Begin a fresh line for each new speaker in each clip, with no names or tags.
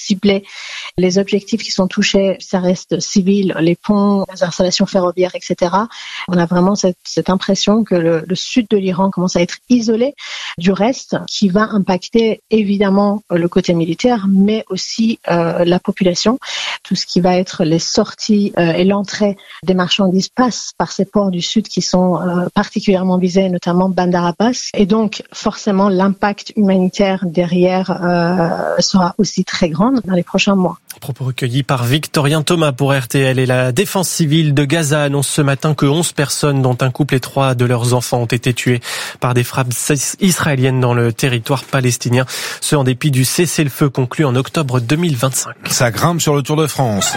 cibler les objectifs qui sont touchés. Ça reste civil, les ponts, les installations ferroviaires, etc. On a vraiment cette impression que le sud de l'Iran commence à être isolé du reste, qui va impacter évidemment le côté militaire, mais aussi la population. Tout ce qui va être les sorties et l'entrée des marchandises passe par ces ports du sud qui sont particulièrement visés, notamment Bandar Abbas. Et donc, forcément, l'impact humanitaire derrière sera aussi très grand dans les prochains mois.
Propos recueillis par Victorien Thomas pour RTL. Et la défense civile de Gaza annonce ce matin que 11 personnes, dont un couple et 3 de leurs enfants, ont été tuées par des frappes israéliennes dans le territoire palestinien. Ce en dépit du cessez-le-feu conclu en octobre 2025.
Ça grimpe sur le Tour de France.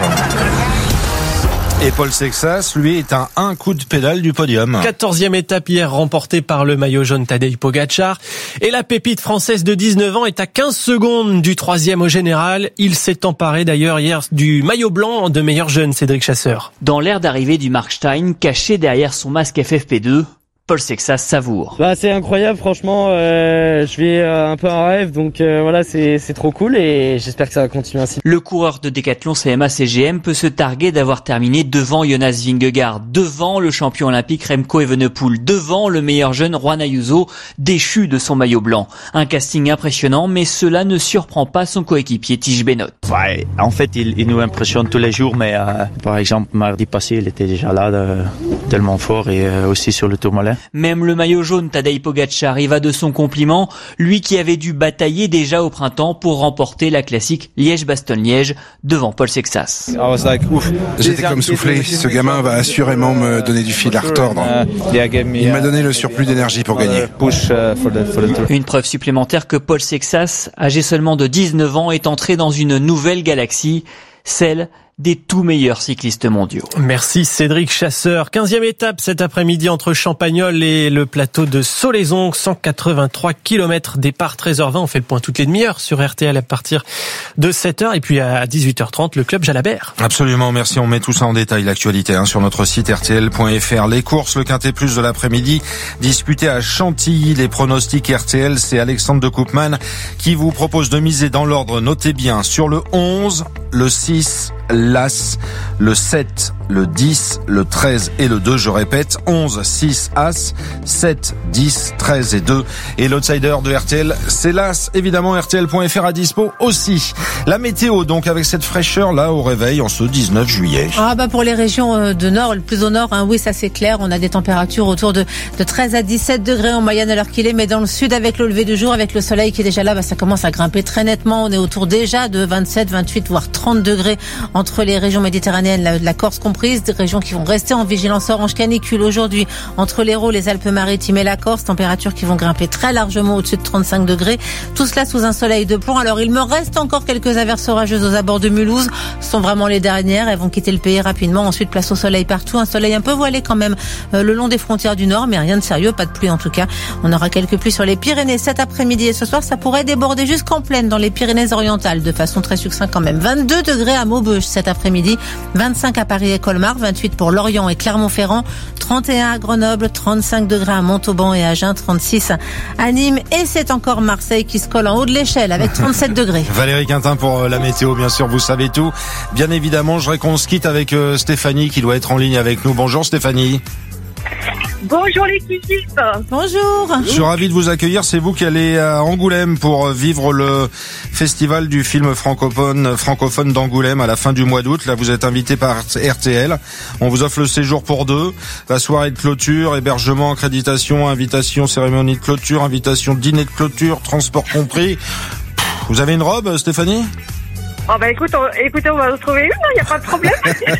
Et Paul Sexas, lui, est à un coup de pédale du podium.
14e étape hier remportée par le maillot jaune Tadej Pogačar. Et la pépite française de 19 ans est à 15 secondes du 3e au général. Il s'est emparé d'ailleurs hier du maillot blanc de meilleur jeune, Cédric Chasseur.
Dans l'aire d'arrivée du Markstein, caché derrière son masque FFP2, Paul Sexas savoure.
C'est incroyable, franchement, je vis un peu un rêve, donc voilà, c'est trop cool et j'espère que ça va continuer ainsi.
Le coureur de Décathlon CMA-CGM peut se targuer d'avoir terminé devant Jonas Vingegaard, devant le champion olympique Remco Evenepoel, devant le meilleur jeune Juan Ayuso, déchu de son maillot blanc. Un casting impressionnant, mais cela ne surprend pas son coéquipier Tige Benoît.
Ouais, en fait, il nous impressionne tous les jours, mais par exemple, mardi passé, il était déjà là, tellement fort, et aussi sur le Tourmalet.
Même le maillot jaune Tadej Pogačar y va de son compliment, lui qui avait dû batailler déjà au printemps pour remporter la classique Liège-Bastogne-Liège devant Paul Sexas.
Ouf. J'étais comme soufflé. Ce gamin va assurément me donner du fil à retordre. Il m'a donné le surplus d'énergie pour gagner.
Une preuve supplémentaire que Paul Sexas, âgé seulement de 19 ans, est entré dans une nouvelle galaxie, celle des tout meilleurs cyclistes mondiaux.
Merci Cédric Chasseur. 15e étape cet après-midi entre Champagnole et le plateau de Soleilzon. 183 km, départ 13h20. On fait le point toutes les demi-heures sur RTL à partir de 7h. Et puis à 18h30, le club Jalabert.
Absolument, merci. On met tout ça en détail, l'actualité, sur notre site rtl.fr. Les courses, le Quintet Plus de l'après-midi, disputé à Chantilly. Les pronostics RTL, c'est Alexandre de Koopman qui vous propose de miser dans l'ordre. Notez bien, sur le 11, le 6, l'As, le 7, le 10, le 13 et le 2, je répète, 11, 6, As, 7, 10, 13 et 2. Et l'outsider de RTL, c'est l'As, évidemment, RTL.fr à dispo aussi. La météo, donc, avec cette fraîcheur là au réveil en ce 19 juillet.
Pour les régions de nord, le plus au nord, oui, ça c'est clair, on a des températures autour de 13 à 17 degrés en moyenne à l'heure qu'il est, mais dans le sud, avec le lever du jour, avec le soleil qui est déjà là, ça commence à grimper très nettement. On est autour déjà de 27, 28, voire 30 degrés entre les régions méditerranéennes, la Corse comprise, des régions qui vont rester en vigilance orange canicule aujourd'hui entre l'Hérault, les Alpes-Maritimes et la Corse, températures qui vont grimper très largement au-dessus de 35 degrés. Tout cela sous un soleil de plomb. Alors il me reste encore quelques averses orageuses aux abords de Mulhouse. Ce sont vraiment les dernières. Elles vont quitter le pays rapidement. Ensuite, place au soleil partout. Un soleil un peu voilé quand même le long des frontières du nord, mais rien de sérieux, pas de pluie en tout cas. On aura quelques pluies sur les Pyrénées cet après-midi et ce soir. Ça pourrait déborder jusqu'en plaine dans les Pyrénées-Orientales de façon très succincte quand même. 22 degrés à Maubeuge cet après-midi, 25 à Paris et Colmar, 28 pour Lorient et Clermont-Ferrand, 31 à Grenoble, 35 degrés à Montauban et Agen, 36 à Nîmes et c'est encore Marseille qui se colle en haut de l'échelle avec 37 degrés.
Valérie Quintin pour la météo, bien sûr, vous savez tout. Bien évidemment, je voudrais qu'on se quitte avec Stéphanie qui doit être en ligne avec nous. Bonjour Stéphanie.
Bonjour l'équipe.
Bonjour.
Je suis ravi de vous accueillir. C'est vous qui allez à Angoulême pour vivre le festival du film francophone d'Angoulême à la fin du mois d'août. Là, vous êtes invité par RTL. On vous offre le séjour pour deux. La soirée de clôture, hébergement, accréditation, invitation, cérémonie de clôture, invitation, dîner de clôture, transport compris. Vous avez une robe, Stéphanie ?
Écoutez, on va en trouver une, il n'y a pas de problème.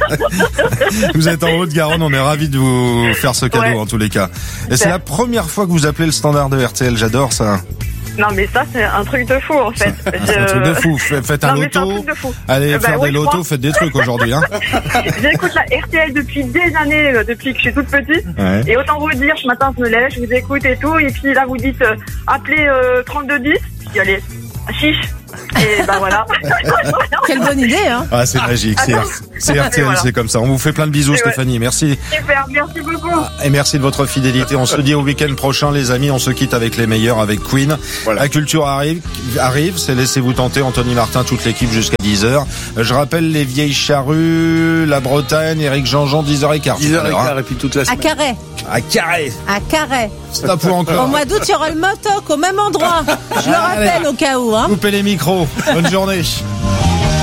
Vous êtes en Haute-Garonne, on est ravis de vous faire ce cadeau en tous les cas. Et c'est la première fois que vous appelez le standard de RTL, j'adore ça.
Non mais ça c'est un truc de fou en fait.
C'est un truc de fou, faites un loto, allez faire des lotos, faites des trucs aujourd'hui.
J'écoute la RTL depuis des années, depuis que je suis toute petite. Ouais. Et autant vous dire, ce matin je me lève, je vous écoute et tout, et puis là vous dites appelez 3210, puis allez, chiche. Et ben voilà.
Quelle bonne idée, hein.
Ah, c'est magique, c'est RTL,
voilà.
C'est comme ça. On vous fait plein de bisous, Stéphanie. Merci.
Super, merci beaucoup.
Et merci de votre fidélité. On se dit au week-end prochain, les amis. On se quitte avec les meilleurs, avec Queen. Voilà. La culture arrive. C'est Laissez-vous tenter. Anthony Martin, toute l'équipe jusqu'à 10h. Je rappelle les vieilles charrues, la Bretagne, Éric Jean-Jean, 10h15.
10h15 et puis toute la semaine.
À Carhaix.
À Carhaix. Stop ou encore.
Au mois d'août, il y aura le Motoc au même endroit. Je le rappelle au cas où, hein.
Coupez les micros. Bonne journée.